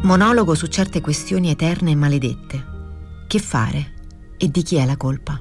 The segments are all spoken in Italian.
Monologo su certe questioni eterne e maledette. Che fare e di chi è la colpa?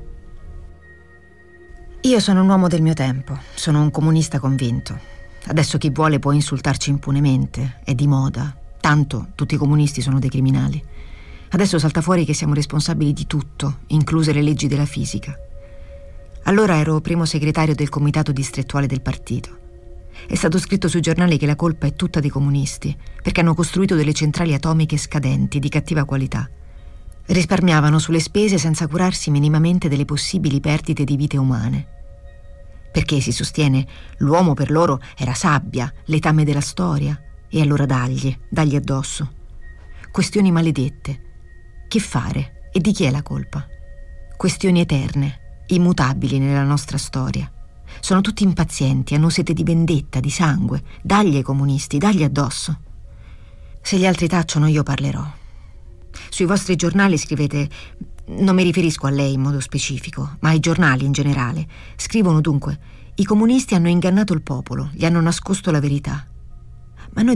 Io sono un uomo del mio tempo, sono un comunista convinto. Adesso chi vuole può insultarci impunemente, è di moda. Tanto tutti i comunisti sono dei criminali. Adesso salta fuori che siamo responsabili di tutto, incluse le leggi della fisica. Allora ero primo segretario del comitato distrettuale del partito. È stato scritto sui giornali che la colpa è tutta dei comunisti, perché hanno costruito delle centrali atomiche scadenti, di cattiva qualità. Risparmiavano sulle spese senza curarsi minimamente delle possibili perdite di vite umane. Perché si sostiene l'uomo per loro era sabbia, letame della storia, e allora dagli addosso. Questioni maledette. Che fare e di chi è la colpa? Questioni eterne, immutabili nella nostra storia. Sono tutti impazienti, hanno sete di vendetta, di sangue. Dagli ai comunisti, dagli addosso. Se gli altri tacciono io parlerò. Sui vostri giornali scrivete, non mi riferisco a lei in modo specifico, ma ai giornali in generale, scrivono dunque: i comunisti hanno ingannato il popolo, gli hanno nascosto la verità. Ma noi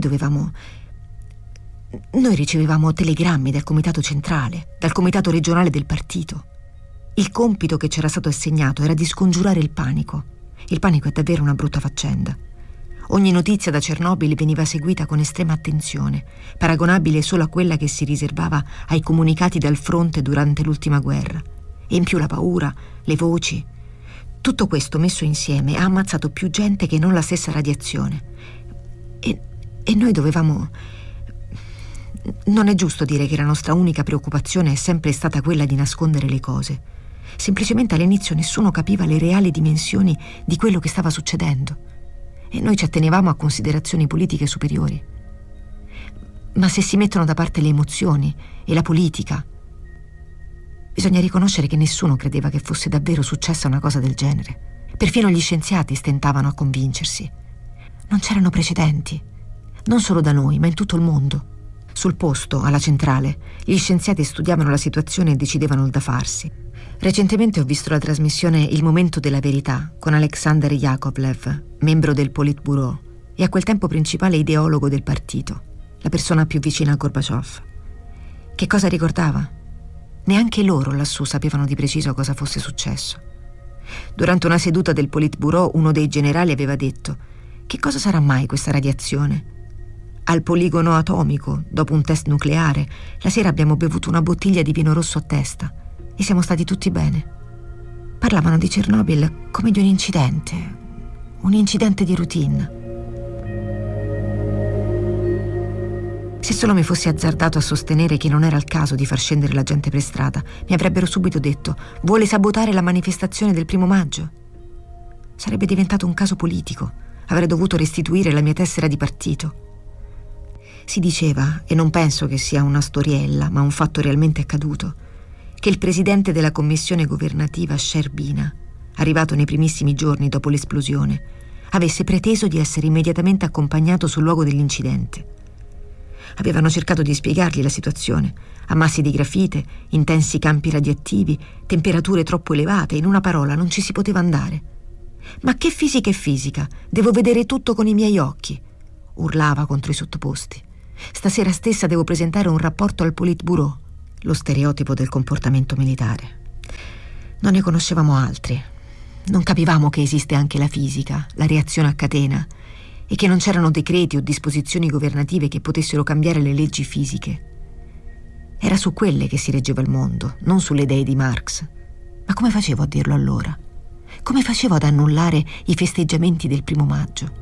ricevevamo telegrammi dal comitato centrale, dal comitato regionale del partito. Il compito che c'era stato assegnato era di scongiurare il panico. Il panico è davvero una brutta faccenda. Ogni notizia da Chernobyl veniva seguita con estrema attenzione, paragonabile solo a quella che si riservava ai comunicati dal fronte durante l'ultima guerra. E in più la paura, le voci. Tutto questo messo insieme ha ammazzato più gente che non la stessa radiazione. E noi dovevamo... Non è giusto dire che la nostra unica preoccupazione è sempre stata quella di nascondere le cose. Semplicemente all'inizio nessuno capiva le reali dimensioni di quello che stava succedendo e noi ci attenevamo a considerazioni politiche superiori. Ma se si mettono da parte le emozioni e la politica, bisogna riconoscere che nessuno credeva che fosse davvero successa una cosa del genere. Perfino gli scienziati stentavano a convincersi. Non c'erano precedenti, non solo da noi, ma in tutto il mondo. Sul posto, alla centrale, gli scienziati studiavano la situazione e decidevano il da farsi. Recentemente ho visto la trasmissione Il momento della verità con Alexander Yakovlev, membro del Politburo e a quel tempo principale ideologo del partito, la persona più vicina a Gorbaciov. Che cosa ricordava? Neanche loro lassù sapevano di preciso cosa fosse successo. Durante una seduta del Politburo uno dei generali aveva detto: che cosa sarà mai questa radiazione? Al poligono atomico, dopo un test nucleare, la sera abbiamo bevuto una bottiglia di vino rosso a testa e siamo stati tutti bene. Parlavano di Chernobyl come di un incidente di routine. Se solo mi fossi azzardato a sostenere che non era il caso di far scendere la gente per strada, mi avrebbero subito detto: vuole sabotare la manifestazione del 1° maggio? Sarebbe diventato un caso politico. Avrei dovuto restituire la mia tessera di partito. Si diceva, e non penso che sia una storiella, ma un fatto realmente accaduto, che il presidente della commissione governativa Sherbina, arrivato nei primissimi giorni dopo l'esplosione, avesse preteso di essere immediatamente accompagnato sul luogo dell'incidente. Avevano cercato di spiegargli la situazione: ammassi di grafite, intensi campi radioattivi, temperature troppo elevate, in una parola non ci si poteva andare. «Ma che fisica è fisica? Devo vedere tutto con i miei occhi!» urlava contro i sottoposti. «Stasera stessa devo presentare un rapporto al Politburo», lo stereotipo del comportamento militare. Non ne conoscevamo altri. Non capivamo che esiste anche la fisica, la reazione a catena, e che non c'erano decreti o disposizioni governative che potessero cambiare le leggi fisiche. Era su quelle che si reggeva il mondo, non sulle idee di Marx. Ma come facevo a dirlo allora? Come facevo ad annullare i festeggiamenti del 1° maggio?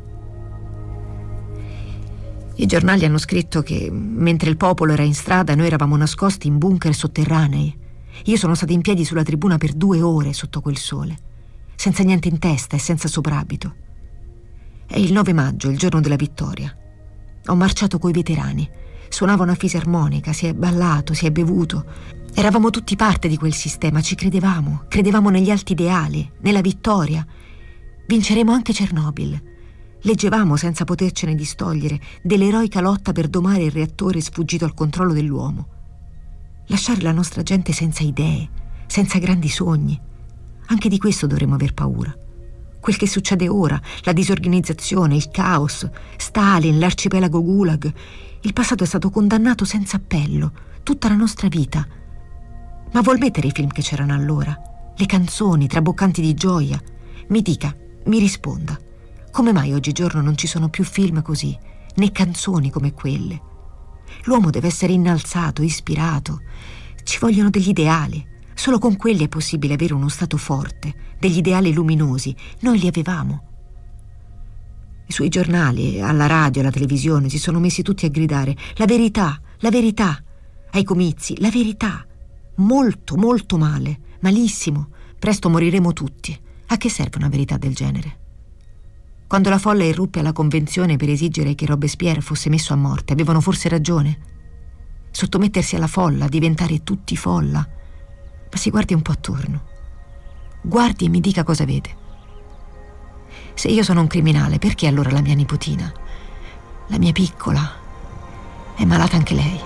I giornali hanno scritto che, mentre il popolo era in strada, noi eravamo nascosti in bunker sotterranei. Io sono stata in piedi sulla tribuna per 2 ore sotto quel sole, senza niente in testa e senza soprabito. È il 9 maggio, il giorno della vittoria. Ho marciato coi veterani. Suonava una fisarmonica, si è ballato, si è bevuto. Eravamo tutti parte di quel sistema, ci credevamo negli alti ideali, nella vittoria. Vinceremo anche Chernobyl. Leggevamo, senza potercene distogliere, dell'eroica lotta per domare il reattore sfuggito al controllo dell'uomo. Lasciare la nostra gente senza idee, senza grandi sogni. Anche di questo dovremmo aver paura. quel che succede ora, la disorganizzazione, il caos, Stalin, l'arcipelago Gulag. Il passato è stato condannato senza appello, tutta la nostra vita. Ma vuol mettere i film che c'erano allora? Le canzoni traboccanti di gioia? Mi dica, mi risponda. Come mai oggigiorno non ci sono più film così, né canzoni come quelle? L'uomo deve essere innalzato, ispirato. Ci vogliono degli ideali. Solo con quelli è possibile avere uno stato forte, degli ideali luminosi. Noi li avevamo. Sui giornali, alla radio, alla televisione si sono messi tutti a gridare la verità, la verità. Ai comizi, la verità. Molto, molto male, malissimo. Presto moriremo tutti. A che serve una verità del genere? Quando la folla irruppe alla convenzione per esigere che Robespierre fosse messo a morte, avevano forse ragione? Sottomettersi alla folla, diventare tutti folla. Ma si guardi un po' attorno. Guardi e mi dica cosa vede. Se io sono un criminale, perché allora la mia nipotina, la mia piccola, è malata anche lei?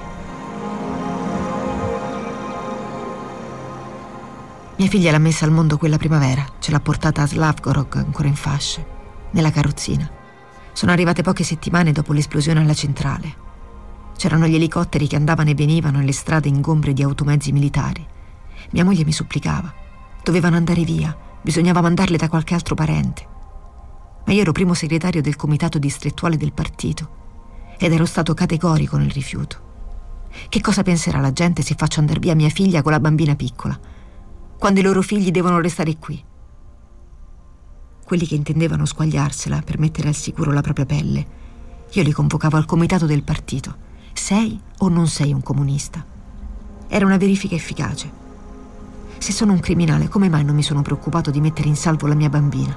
Mia figlia l'ha messa al mondo quella primavera, ce l'ha portata a Slavgorod ancora in fasce, nella carrozzina. Sono arrivate poche settimane dopo l'esplosione alla centrale. C'erano gli elicotteri che andavano e venivano e le strade ingombre di automezzi militari. Mia moglie mi supplicava. Dovevano andare via, bisognava mandarle da qualche altro parente. Ma io ero primo segretario del comitato distrettuale del partito ed ero stato categorico nel rifiuto. Che cosa penserà la gente se faccio andare via mia figlia con la bambina piccola, quando i loro figli devono restare qui? Quelli che intendevano squagliarsela per mettere al sicuro la propria pelle, io li convocavo al comitato del partito. Sei o non sei un comunista? Era una verifica efficace. Se sono un criminale, come mai non mi sono preoccupato di mettere in salvo la mia bambina?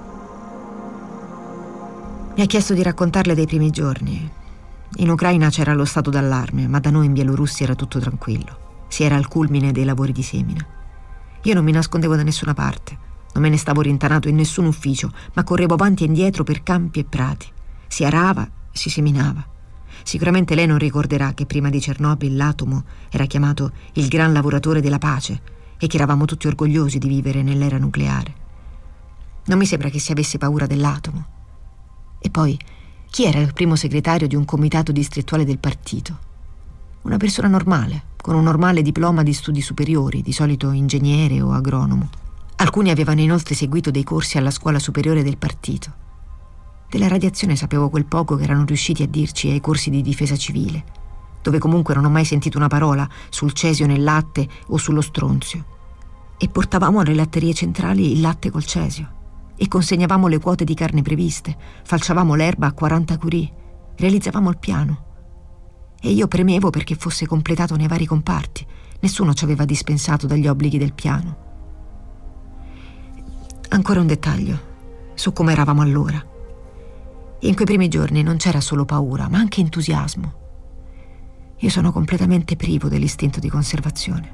Mi ha chiesto di raccontarle dei primi giorni. In Ucraina c'era lo stato d'allarme, ma da noi in Bielorussia era tutto tranquillo. Si era al culmine dei lavori di semina. Io non mi nascondevo da nessuna parte, non me ne stavo rintanato in nessun ufficio, ma correvo avanti e indietro per campi e prati. Si arava, si seminava. Sicuramente lei non ricorderà che prima di Chernobyl l'atomo era chiamato il gran lavoratore della pace e che eravamo tutti orgogliosi di vivere nell'era nucleare. Non mi sembra che si avesse paura dell'atomo. E poi, chi era il primo segretario di un comitato distrettuale del partito? Una persona normale, con un normale diploma di studi superiori, di solito ingegnere o agronomo. Alcuni avevano inoltre seguito dei corsi alla scuola superiore del partito. Della radiazione sapevo quel poco che erano riusciti a dirci ai corsi di difesa civile, dove comunque non ho mai sentito una parola sul cesio nel latte o sullo stronzio. E portavamo alle latterie centrali il latte col cesio. E consegnavamo le quote di carne previste, falciavamo l'erba a 40 curie, realizzavamo il piano. E io premevo perché fosse completato nei vari comparti. Nessuno ci aveva dispensato dagli obblighi del piano. Ancora un dettaglio su come eravamo allora. In quei primi giorni non c'era solo paura, ma anche entusiasmo. Io sono completamente privo dell'istinto di conservazione.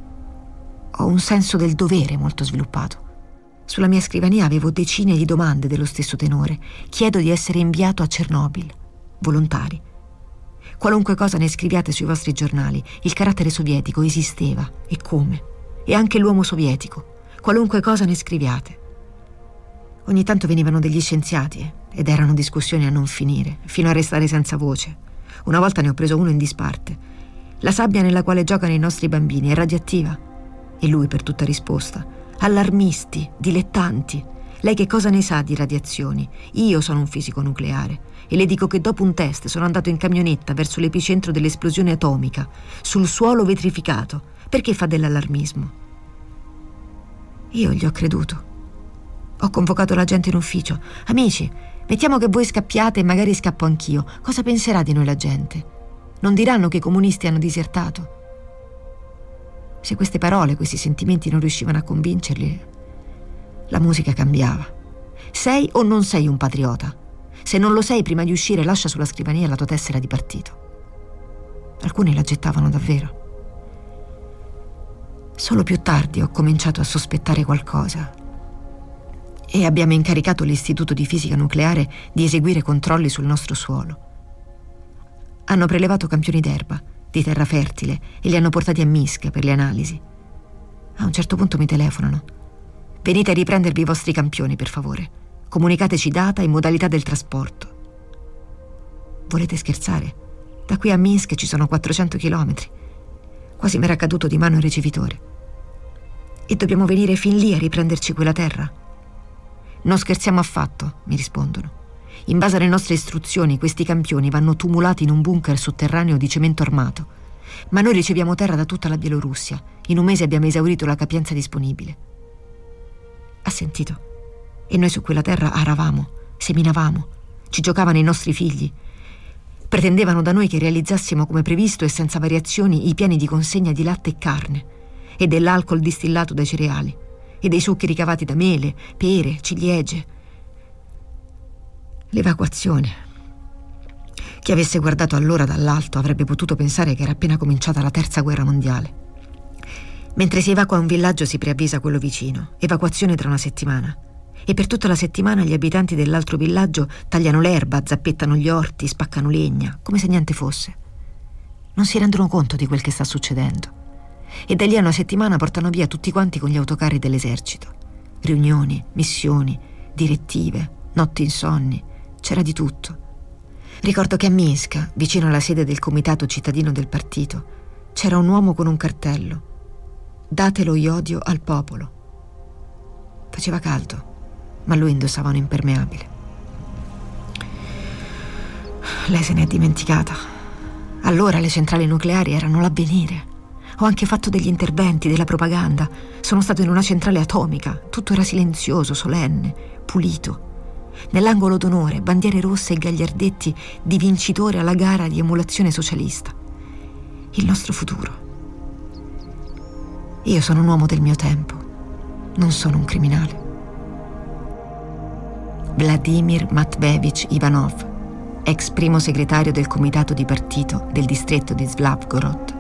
Ho un senso del dovere molto sviluppato. Sulla mia scrivania avevo decine di domande dello stesso tenore. Chiedo di essere inviato a Chernobyl. Volontari. Qualunque cosa ne scriviate sui vostri giornali, il carattere sovietico esisteva. E come? E anche l'uomo sovietico. Qualunque cosa ne scriviate. Ogni tanto venivano degli scienziati ed erano discussioni a non finire, fino a restare senza voce. Una volta ne ho preso uno in disparte. La sabbia nella quale giocano i nostri bambini è radioattiva? E lui per tutta risposta: allarmisti, dilettanti. Lei che cosa ne sa di radiazioni? Io sono un fisico nucleare e le dico che dopo un test sono andato in camionetta verso l'epicentro dell'esplosione atomica, sul suolo vetrificato. Perché fa dell'allarmismo? Io gli ho creduto. Ho convocato la gente in ufficio. Amici, mettiamo che voi scappiate e magari scappo anch'io. Cosa penserà di noi la gente? Non diranno che i comunisti hanno disertato? Se queste parole, questi sentimenti non riuscivano a convincerli, la musica cambiava. Sei o non sei un patriota? Se non lo sei, prima di uscire lascia sulla scrivania la tua tessera di partito. Alcuni la gettavano davvero. Solo più tardi ho cominciato a sospettare qualcosa e abbiamo incaricato l'Istituto di Fisica Nucleare di eseguire controlli sul nostro suolo. Hanno prelevato campioni d'erba, di terra fertile, e li hanno portati a Minsk per le analisi. A un certo punto mi telefonano. Venite a riprendervi i vostri campioni, per favore. Comunicateci data e modalità del trasporto. Volete scherzare? Da qui a Minsk ci sono 400 chilometri. Quasi m'era caduto di mano il ricevitore. E dobbiamo venire fin lì a riprenderci quella terra? Non scherziamo affatto, mi rispondono. In base alle nostre istruzioni, questi campioni vanno tumulati in un bunker sotterraneo di cemento armato. Ma noi riceviamo terra da tutta la Bielorussia. In un mese abbiamo esaurito la capienza disponibile. Ha sentito? E noi su quella terra aravamo, seminavamo, ci giocavano i nostri figli. Pretendevano da noi che realizzassimo come previsto e senza variazioni i piani di consegna di latte e carne, e dell'alcol distillato dai cereali, e dei succhi ricavati da mele, pere, ciliegie. L'evacuazione. Chi avesse guardato allora dall'alto avrebbe potuto pensare che era appena cominciata la terza guerra mondiale. Mentre si evacua un villaggio si preavvisa quello vicino. Evacuazione tra una settimana. E per tutta la settimana gli abitanti dell'altro villaggio tagliano l'erba, zappettano gli orti, spaccano legna, come se niente fosse. Non si rendono conto di quel che sta succedendo. E da lì a una settimana portano via tutti quanti con gli autocarri dell'esercito. Riunioni, missioni, direttive, notti insonni. C'era di tutto. Ricordo che a Minsk, vicino alla sede del comitato cittadino del partito, c'era un uomo con un cartello: date lo iodio al popolo. Faceva caldo, ma lui indossava un impermeabile. Lei se ne è dimenticata. Allora le centrali nucleari erano l'avvenire. Ho anche fatto degli interventi, della propaganda. Sono stato in una centrale atomica. Tutto era silenzioso, solenne, pulito. Nell'angolo d'onore, bandiere rosse e gagliardetti di vincitore alla gara di emulazione socialista. Il nostro futuro. Io sono un uomo del mio tempo. Non sono un criminale. Vladimir Matveyevich Ivanov, ex primo segretario del comitato di partito del distretto di Slavgorod,